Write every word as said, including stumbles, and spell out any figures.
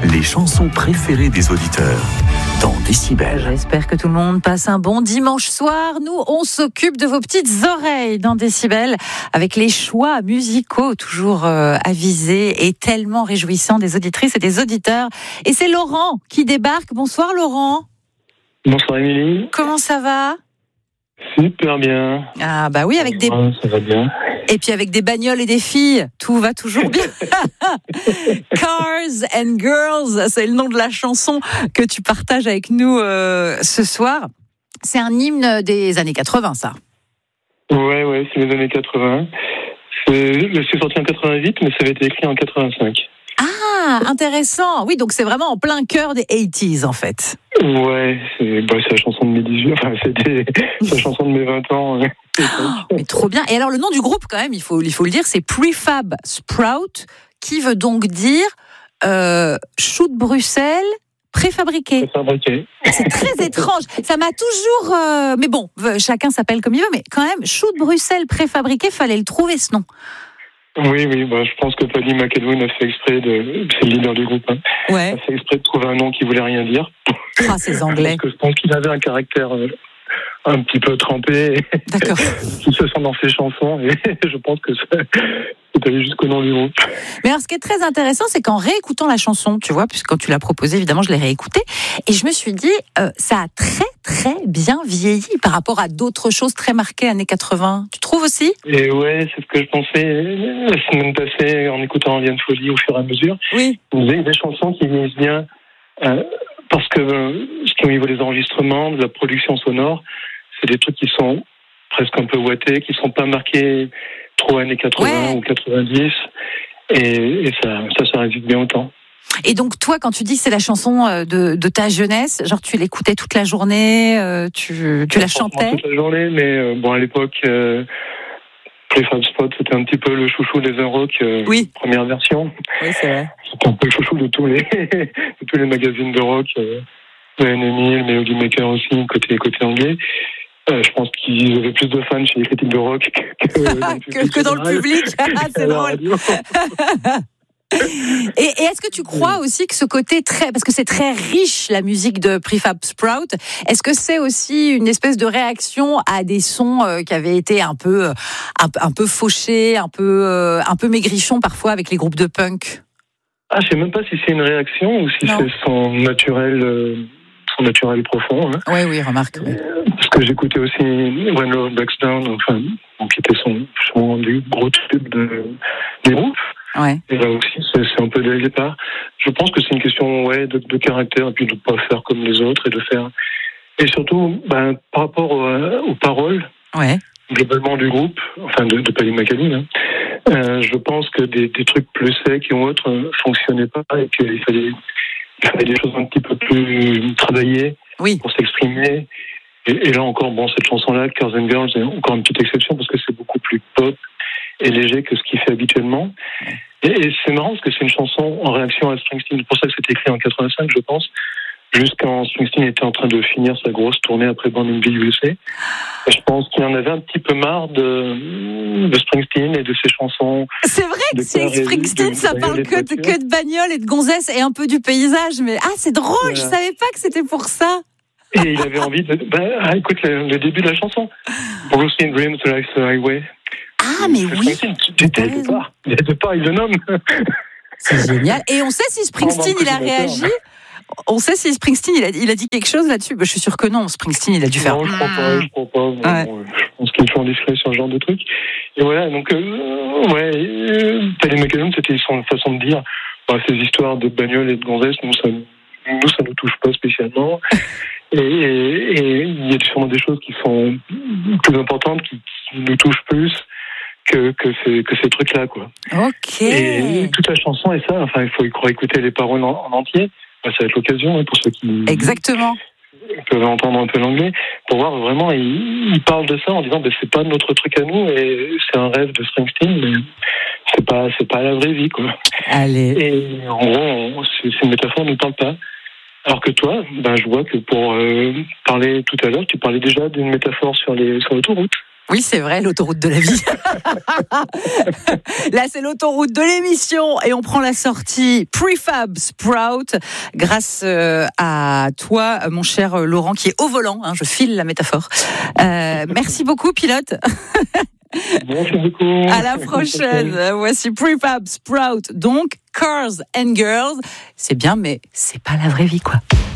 les chansons préférées des auditeurs dans Décibel. J'espère que tout le monde passe un bon dimanche soir. Nous, on s'occupe de vos petites oreilles dans Décibel avec les choix musicaux toujours euh, avisés et tellement réjouissants des auditrices et des auditeurs. Et c'est Laurent qui débarque. Bonsoir Laurent. Bonsoir Émilie. Comment ça va ? Super bien. Ah bah oui, avec des... Ouais, ça va bien. Et puis avec des bagnoles et des filles, tout va toujours bien. Cars and Girls, c'est le nom de la chanson que tu partages avec nous euh, ce soir. C'est un hymne des années quatre-vingts, ça. Ouais, ouais, c'est les années quatre-vingts. C'est, c'est sorti en quatre-vingt-huit, mais ça avait été écrit en quatre-vingt-cinq. Ah, intéressant. Oui, donc c'est vraiment en plein cœur des eighties, en fait. Ouais, c'est, bah, c'est la chanson de mes dix-huit, enfin, c'était la chanson de mes vingt ans. Oh, mais trop bien. Et alors, le nom du groupe, quand même, il faut, il faut le dire, c'est Prefab Sprout, qui veut donc dire euh, chou de Bruxelles préfabriqué. Préfabriqué. C'est très étrange. Ça m'a toujours... Euh, mais bon, chacun s'appelle comme il veut, mais quand même, chou de Bruxelles préfabriqué, fallait le trouver, ce nom. Oui, oui, bah, je pense que Paddy McElwain a fait exprès de... C'est le leader du groupe, hein. Ouais. A fait exprès de trouver un nom qui voulait rien dire. Ah, ces Anglais. Parce que je pense qu'il avait un caractère... Euh... un petit peu trempé, D'accord. qui se sent dans ses chansons, et je pense que c'est allé jusqu'au nom du groupe. Mais alors, ce qui est très intéressant, c'est qu'en réécoutant la chanson, tu vois, puisque quand tu l'as proposée, évidemment, je l'ai réécoutée, et je me suis dit, euh, ça a très, très bien vieilli par rapport à d'autres choses très marquées années quatre-vingts. Tu trouves aussi ? Et ouais, c'est ce que je pensais la semaine passée, en écoutant Liane Folly au fur et à mesure. Oui. Il y a des chansons qui vieillissent bien, euh, parce que, euh, au niveau des enregistrements, de la production sonore, c'est des trucs qui sont presque un peu ouatés, qui ne sont pas marqués trop années quatre-vingts ouais. ou quatre-vingt-dix, et, et ça, ça, ça résiste bien au temps. Et donc, toi, quand tu dis que c'est la chanson de, de ta jeunesse, genre tu l'écoutais toute la journée, euh, tu, tu la chantais ? Toute la journée, mais euh, bon, à l'époque, euh, Prefab Sprout, c'était un petit peu le chouchou des Rock, euh, oui. première version. Oui, c'est vrai. C'était un peu le chouchou de tous les, de tous les magazines de rock, euh, le N M E, le Melody Maker aussi, côté, côté anglais. Euh, je pense qu'ils avaient plus de fans chez les critiques de rock que, que dans le public. que, que dans le public. Ah, c'est drôle. et, et est-ce que tu crois aussi que ce côté très, parce que c'est très riche la musique de Prefab Sprout, est-ce que c'est aussi une espèce de réaction à des sons euh, qui avaient été un peu, un, un peu fauchés, un peu, euh, un peu maigrichons parfois avec les groupes de punk ? Ah, je sais même pas si c'est une réaction ou si non. C'est son naturel. Euh... son naturel profond. Hein. Oui, oui, remarque. Oui. Parce que j'écoutais aussi When Love Backs Down, enfin, qui était son, son des gros tubes de, des groupes. Ouais. Et là aussi, c'est, c'est un peu dès le départ. Je pense que c'est une question ouais, de, de caractère, et puis de ne pas faire comme les autres, et de faire... Et surtout, ben, par rapport aux, aux paroles, ouais. globalement du groupe, enfin de, de Paddy McElwain, hein, euh, je pense que des, des trucs plus secs et autres ne fonctionnaient pas, et qu'il fallait... Il fallait des choses un petit peu plus travaillées oui. pour s'exprimer. Et, et là encore, bon, cette chanson-là, Cars and Girls, c'est encore une petite exception parce que c'est beaucoup plus pop et léger que ce qu'il fait habituellement. Et, et c'est marrant parce que c'est une chanson en réaction à Springsteen. C'est pour ça que c'était écrit en quatre-vingt-cinq, je pense, jusqu'en Springsteen était en train de finir sa grosse tournée après Born in the U S A. Et je pense qu'il en avait un petit peu marre de, de Springsteen et de ses chansons. C'est vrai que c'est Springsteen, de, ça parle que de, que de bagnole et de gonzesse et un peu du paysage. Mais ah, c'est drôle, voilà. Je savais pas que c'était pour ça. Et il avait envie de... Ben, ah, écoute, le, le début de la chanson. Bruce in Dreams, Like the Highway. Ah, mais oui. Dès le départ, dès le départ, il le nomme. C'est génial. Et on sait si Springsteen, il a réagi. On sait si Springsteen, il a, il a dit quelque chose là-dessus. Ben, je suis sûr que non. Springsteen, il a dû faire. Non, je crois pas. Je crois pas. Ouais. Bon, je pense qu'il est toujours discret sur ce genre de truc. Et voilà. Donc, euh, ouais. Euh, Paddy McElwain, c'était son façon de dire. Bah, ces histoires de bagnole et de gonzesse, nous, ça, nous, ça nous touche pas spécialement. et, et, et il y a sûrement des choses qui sont plus importantes, qui, qui nous touchent plus que que ces que ces trucs-là, quoi. Ok. Et toute la chanson et ça. Enfin, il faut, il faut écouter les paroles en, en entier. Ça va être l'occasion hein, pour ceux qui exactement peuvent entendre un peu l'anglais pour voir vraiment il, il parle de ça en disant ben c'est pas notre truc à nous et c'est un rêve de Springsteen mais c'est pas c'est pas la vraie vie quoi. Allez. Et en gros on, c'est, c'est une métaphore, on ne parle pas. Alors que toi, ben je vois que pour euh, parler tout à l'heure, tu parlais déjà d'une métaphore sur les sur l'autoroute. Oui, c'est vrai, l'autoroute de la vie. Là, c'est l'autoroute de l'émission et on prend la sortie Prefab Sprout grâce euh, à toi, mon cher Laurent, qui est au volant. Hein, je file la métaphore. Euh, merci beaucoup, pilote. Merci beaucoup. À la prochaine. Voici Prefab Sprout. Donc, Cars and Girls. C'est bien, mais c'est pas la vraie vie, quoi.